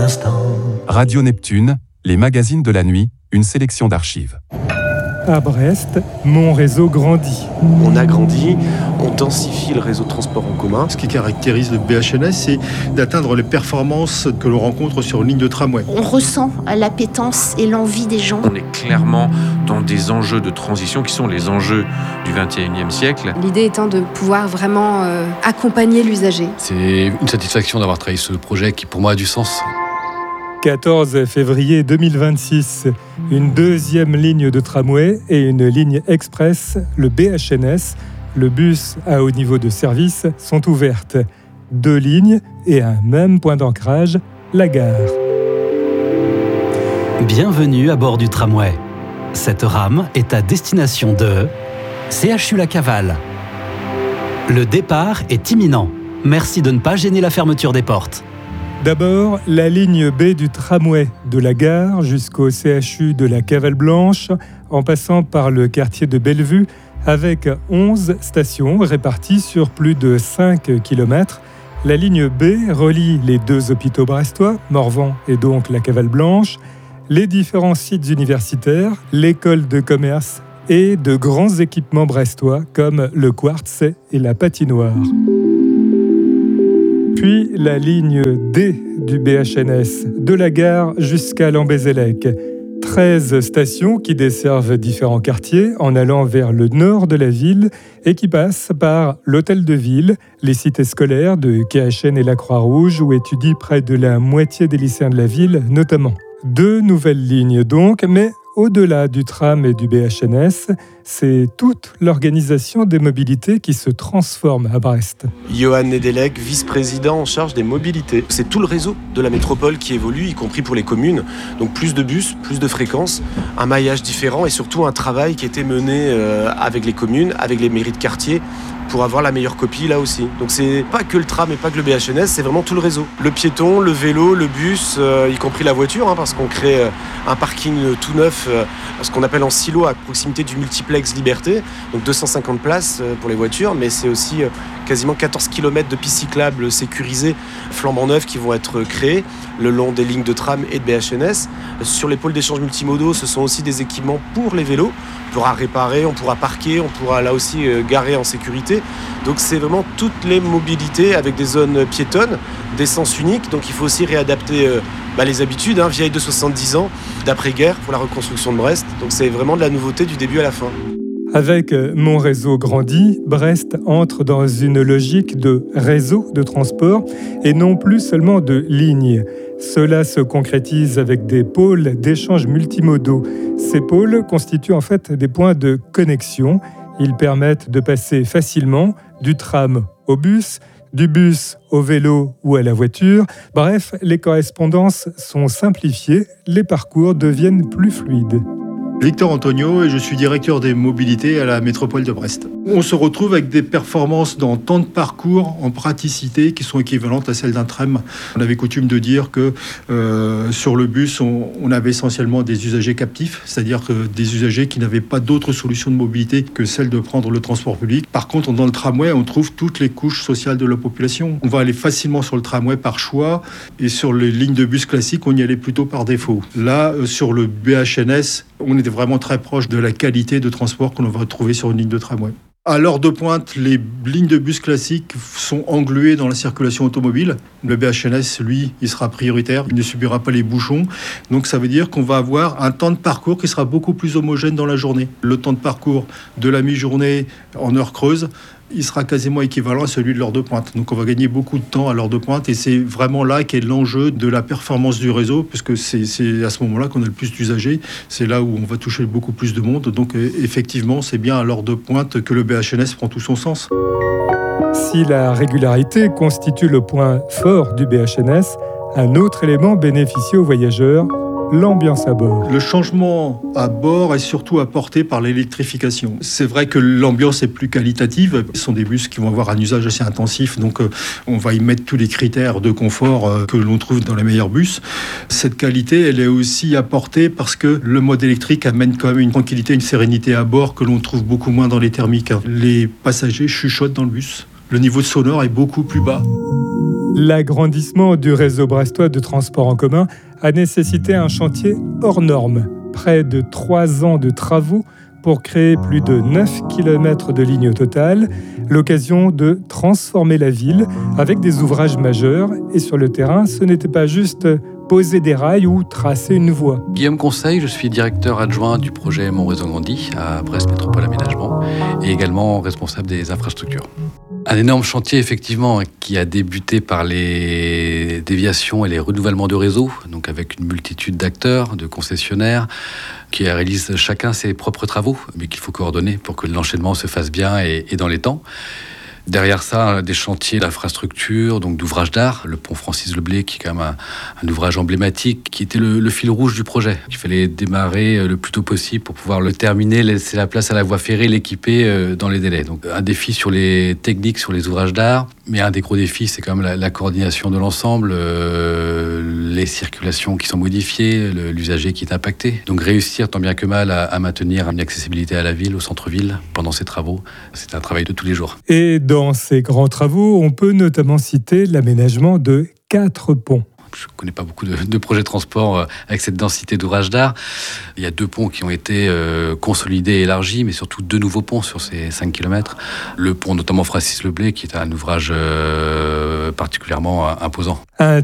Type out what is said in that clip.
instant. Radio Neptune, les magazines de la nuit, une sélection d'archives. À Brest, mon réseau grandit. On agrandit, on densifie le réseau de transport en commun. Ce qui caractérise le BHNS, c'est d'atteindre les performances que l'on rencontre sur une ligne de tramway. On ressent l'appétence et l'envie des gens. On est clairement dans des enjeux de transition qui sont les enjeux du XXIe siècle. L'idée étant de pouvoir vraiment accompagner l'usager. C'est une satisfaction d'avoir travaillé ce projet qui pour moi a du sens. 14 février 2026, une deuxième ligne de tramway et une ligne express, le BHNS, le bus à haut niveau de service, sont ouvertes. 2 lignes et un même point d'ancrage, la gare. Bienvenue à bord du tramway. Cette rame est à destination de CHU La Cavale. Le départ est imminent. Merci de ne pas gêner la fermeture des portes. D'abord, la ligne B du tramway de la gare jusqu'au CHU de la Cavale Blanche, en passant par le quartier de Bellevue, avec 11 stations réparties sur plus de 5 km. La ligne B relie les 2 hôpitaux brestois, Morvan et donc la Cavale Blanche, les différents sites universitaires, l'école de commerce et de grands équipements brestois comme le Quartz et la patinoire. Puis la ligne D du BHNS, de la gare jusqu'à Lambézélec. 13 stations qui desservent différents quartiers en allant vers le nord de la ville et qui passent par l'hôtel de ville, les cités scolaires de KHN et la Croix-Rouge où étudient près de la moitié des lycéens de la ville notamment. 2 nouvelles lignes donc, mais au-delà du tram et du BHNS, c'est toute l'organisation des mobilités qui se transforme à Brest. Johan Nedelec, vice-président en charge des mobilités. C'est tout le réseau de la métropole qui évolue, y compris pour les communes. Donc plus de bus, plus de fréquences, un maillage différent et surtout un travail qui a été mené avec les communes, avec les mairies de quartier, pour avoir la meilleure copie là aussi. Donc c'est pas que le tram et pas que le BHNS, c'est vraiment tout le réseau. Le piéton, le vélo, le bus, y compris la voiture, parce qu'on crée un parking tout neuf, ce qu'on appelle en silo à proximité du multiplex Liberté, donc 250 places pour les voitures, mais c'est aussi quasiment 14 km de pistes cyclables sécurisées, flambant neuves qui vont être créées le long des lignes de tram et de BHNS. Sur les pôles d'échange multimodaux, ce sont aussi des équipements pour les vélos. On pourra réparer, on pourra parquer, on pourra là aussi garer en sécurité. Donc c'est vraiment toutes les mobilités avec des zones piétonnes, des sens uniques. Donc il faut aussi réadapter les habitudes, vieilles de 70 ans, d'après-guerre pour la reconstruction de Brest. Donc c'est vraiment de la nouveauté du début à la fin. Avec Mon réseau grandit, Brest entre dans une logique de réseau de transport et non plus seulement de lignes. Cela se concrétise avec des pôles d'échange multimodaux. Ces pôles constituent en fait des points de connexion. Ils permettent de passer facilement du tram au bus, du bus au vélo ou à la voiture. Bref, les correspondances sont simplifiées, les parcours deviennent plus fluides. Victor Antonio et je suis directeur des mobilités à la métropole de Brest. On se retrouve avec des performances dans temps de parcours en praticité qui sont équivalentes à celles d'un tram. On avait coutume de dire que sur le bus, on avait essentiellement des usagers captifs, c'est-à-dire que des usagers qui n'avaient pas d'autre solution de mobilité que celle de prendre le transport public. Par contre, dans le tramway, on trouve toutes les couches sociales de la population. On va aller facilement sur le tramway par choix et sur les lignes de bus classiques, on y allait plutôt par défaut. Là, sur le BHNS, on était vraiment très proche de la qualité de transport que l'on va retrouver sur une ligne de tramway. À l'heure de pointe, les lignes de bus classiques sont engluées dans la circulation automobile. Le BHNS, lui, il sera prioritaire, il ne subira pas les bouchons. Donc ça veut dire qu'on va avoir un temps de parcours qui sera beaucoup plus homogène dans la journée. Le temps de parcours de la mi-journée en heure creuse, il sera quasiment équivalent à celui de l'heure de pointe. Donc on va gagner beaucoup de temps à l'heure de pointe et c'est vraiment là qu'est l'enjeu de la performance du réseau, puisque c'est à ce moment-là qu'on a le plus d'usagers, c'est là où on va toucher beaucoup plus de monde. Donc effectivement, c'est bien à l'heure de pointe que le BHNS prend tout son sens. Si la régularité constitue le point fort du BHNS, un autre élément bénéficie aux voyageurs, l'ambiance à bord. Le changement à bord est surtout apporté par l'électrification. C'est vrai que l'ambiance est plus qualitative. Ce sont des bus qui vont avoir un usage assez intensif, donc on va y mettre tous les critères de confort que l'on trouve dans les meilleurs bus. Cette qualité, elle est aussi apportée parce que le mode électrique amène quand même une tranquillité, une sérénité à bord que l'on trouve beaucoup moins dans les thermiques. Les passagers chuchotent dans le bus. Le niveau sonore est beaucoup plus bas. L'agrandissement du réseau brestois de transport en commun a nécessité un chantier hors norme. Près de 3 ans de travaux pour créer plus de 9 km de ligne au total, l'occasion de transformer la ville avec des ouvrages majeurs. Et sur le terrain, ce n'était pas juste poser des rails ou tracer une voie. Guillaume Conseil, je suis directeur adjoint du projet Mon Réseau Grandit à Brest Métropole Aménagement et également responsable des infrastructures. Un énorme chantier, effectivement, qui a débuté par les déviations et les renouvellements de réseaux, donc avec une multitude d'acteurs, de concessionnaires, qui réalisent chacun ses propres travaux, mais qu'il faut coordonner pour que l'enchaînement se fasse bien et dans les temps. Derrière ça, des chantiers d'infrastructure, donc d'ouvrages d'art, le pont Francis Leblay, qui est quand même un ouvrage emblématique, qui était le fil rouge du projet. Il fallait démarrer le plus tôt possible pour pouvoir le terminer, laisser la place à la voie ferrée, l'équiper dans les délais. Donc un défi sur les techniques, sur les ouvrages d'art, mais un des gros défis, c'est quand même la coordination de l'ensemble, les circulations qui sont modifiées, l'usager qui est impacté. Donc réussir tant bien que mal à maintenir une accessibilité à la ville, au centre-ville, pendant ces travaux, c'est un travail de tous les jours. Et dans ces grands travaux, on peut notamment citer l'aménagement de 4 ponts. Je ne connais pas beaucoup de projets de transport avec cette densité d'ouvrages d'art. Il y a 2 ponts qui ont été consolidés et élargis, mais surtout 2 nouveaux ponts sur ces 5 km. Le pont notamment Francis Leblay, qui est un ouvrage particulièrement imposant. Un